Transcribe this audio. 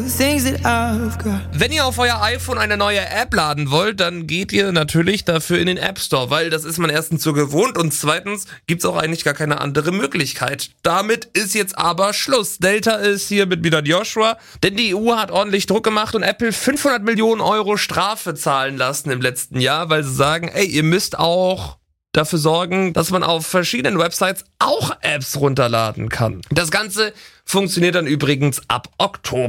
Wenn ihr auf euer iPhone eine neue App laden wollt, dann geht ihr natürlich dafür in den App Store, weil das ist man erstens so gewohnt und zweitens gibt's auch eigentlich gar keine andere Möglichkeit. Damit ist jetzt aber Schluss. Delta ist hier mit wieder Joshua, denn die EU hat ordentlich Druck gemacht und Apple 500 Millionen Euro Strafe zahlen lassen im letzten Jahr, weil sie sagen, ey, ihr müsst auch dafür sorgen, dass man auf verschiedenen Websites auch Apps runterladen kann. Das Ganze funktioniert dann übrigens ab Oktober.